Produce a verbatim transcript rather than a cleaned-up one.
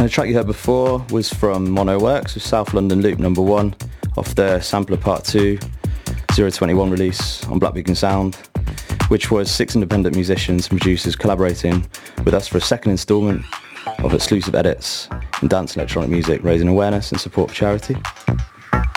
And the track you heard before was from Mono Works with South London Loop number one off their Sampler Part two zero twenty-one release on Black Beacon Sound, which was six independent musicians and producers collaborating with us for a second instalment of exclusive edits in dance and electronic music, raising awareness and support for charity.